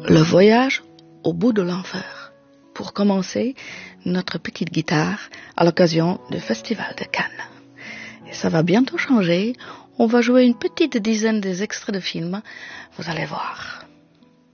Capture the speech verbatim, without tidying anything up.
Le voyage au bout de l'enfer. Pour commencer, notre petite guitare à l'occasion du Festival de Cannes. Et ça va bientôt changer. On va jouer une petite dizaine des extraits de films. Vous allez voir.